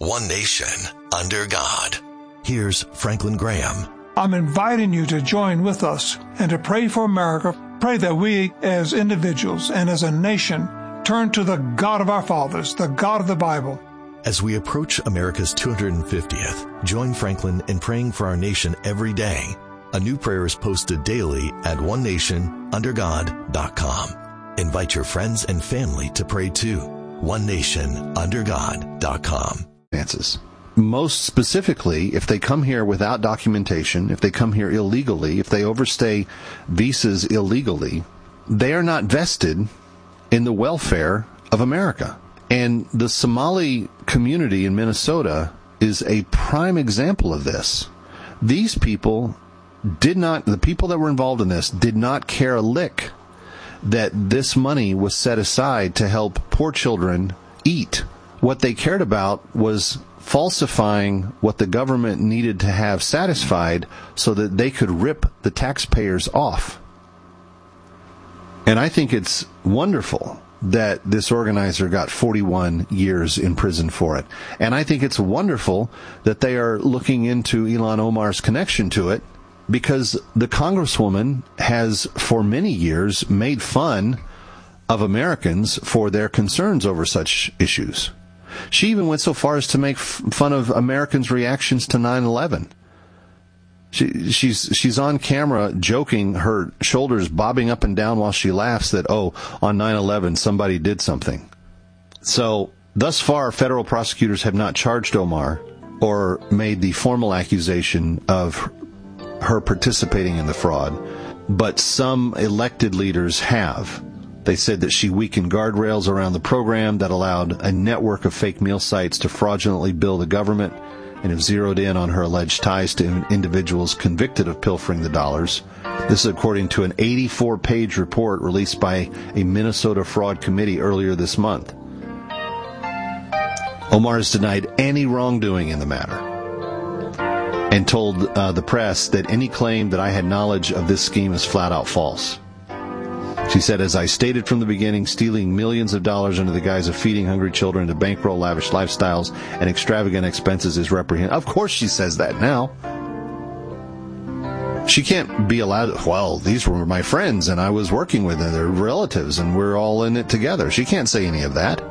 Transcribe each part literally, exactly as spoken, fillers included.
one nation, under God. Here's Franklin Graham. I'm inviting you to join with us and to pray for America. Pray that we as individuals and as a nation turn to the God of our fathers, the God of the Bible. As we approach America's two hundred fiftieth, join Franklin in praying for our nation every day. A new prayer is posted daily at one nation under god dot com. Invite your friends and family to pray too. one nation under god dot com. Most specifically, if they come here without documentation, if they come here illegally, if they overstay visas illegally, they are not vested in the welfare of America. And the Somali community in Minnesota is a prime example of this. These people did not, the people that were involved in this did not care a lick that this money was set aside to help poor children eat. What they cared about was falsifying what the government needed to have satisfied so that they could rip the taxpayers off. And I think it's wonderful that this organizer got forty-one years in prison for it. And I think it's wonderful that they are looking into Ilhan Omar's connection to it, because the Congresswoman has for many years made fun of Americans for their concerns over such issues. She even went so far as to make f- fun of Americans' reactions to nine eleven. She, she's she's on camera joking, her shoulders bobbing up and down while she laughs that, oh, on nine eleven somebody did something. So, thus far, federal prosecutors have not charged Omar or made the formal accusation of her participating in the fraud, but some elected leaders have. They said that she weakened guardrails around the program that allowed a network of fake meal sites to fraudulently bill the government, and have zeroed in on her alleged ties to individuals convicted of pilfering the dollars. This is according to an eighty-four page report released by a Minnesota fraud committee earlier this month. Omar has denied any wrongdoing in the matter and told uh, the press that any claim that I had knowledge of this scheme is flat out false. She said, as I stated from the beginning, stealing millions of dollars under the guise of feeding hungry children to bankroll lavish lifestyles and extravagant expenses is reprehensible. Of course she says that now. She can't be allowed to, well, these were my friends and I was working with them, they're relatives and we're all in it together. She can't say any of that.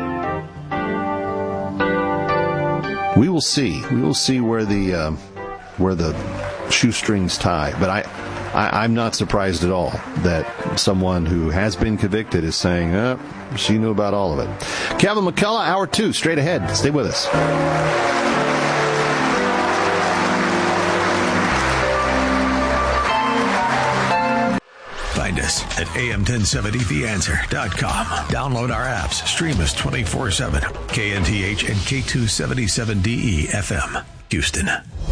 We will see. We will see where the uh, where the shoestrings tie. But I... I, I'm not surprised at all that someone who has been convicted is saying, uh, she knew about all of it. Kevin McCullough, hour two, straight ahead. Stay with us. Find us at A M ten seventy the answer dot com. Download our apps. Stream us twenty-four seven. K N T H and K two seventy-seven D E F M, Houston.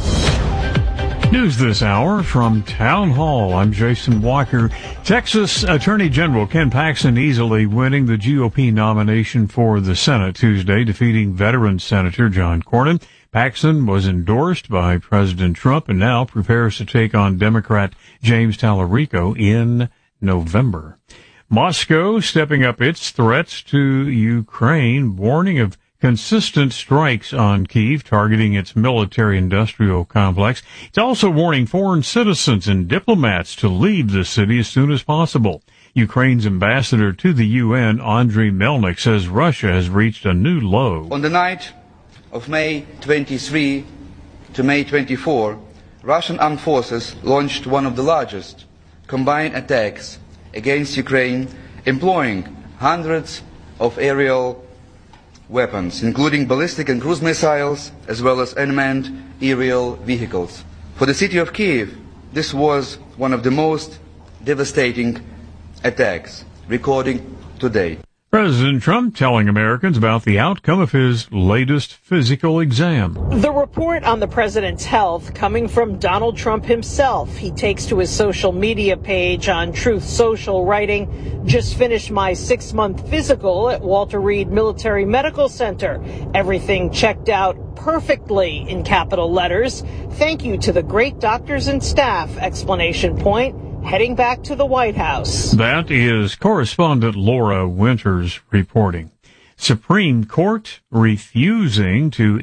News this hour from Town Hall. I'm Jason Walker. Texas Attorney General Ken Paxton easily winning the G O P nomination for the Senate Tuesday, defeating veteran Senator John Cornyn. Paxton was endorsed by President Trump and now prepares to take on Democrat James Tallarico in November. Moscow stepping up its threats to Ukraine, warning of consistent strikes on Kyiv targeting its military-industrial complex. It's also warning foreign citizens and diplomats to leave the city as soon as possible. Ukraine's ambassador to the U N, Andriy Melnik, says Russia has reached a new low. On the night of May twenty-third to May twenty-fourth, Russian armed forces launched one of the largest combined attacks against Ukraine, employing hundreds of aerial weapons, including ballistic and cruise missiles, as well as unmanned aerial vehicles. For the city of Kyiv, this was one of the most devastating attacks recorded to date. President Trump telling Americans about the outcome of his latest physical exam. The report on the president's health coming from Donald Trump himself. He takes to his social media page on Truth Social, writing, "Just finished my six-month physical at Walter Reed Military Medical Center. Everything checked out perfectly," in capital letters. "Thank you to the great doctors and staff!" Explanation point. Heading back to the White House. That is correspondent Laura Winters reporting. Supreme Court refusing to